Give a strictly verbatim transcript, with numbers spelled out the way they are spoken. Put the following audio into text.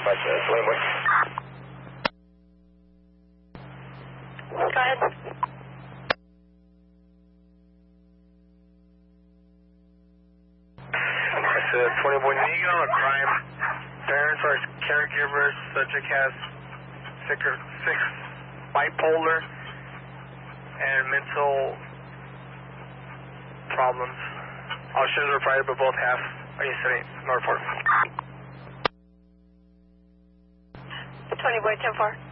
But, uh, twenty boy. Go ahead. It's uh, twenty boy Negro, a crime. Parents or caregivers subject has sick, sick bipolar and mental problems. All shows were provided, but both have are you sitting North Fork. twenty boy ten four.